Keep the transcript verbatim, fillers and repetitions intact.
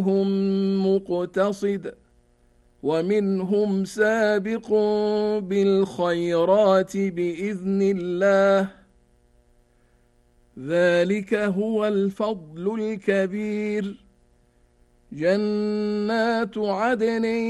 هم مقتصد ومنهم سابق بالخيرات بإذن الله، ذلك هو الفضل الكبير. جنات عدن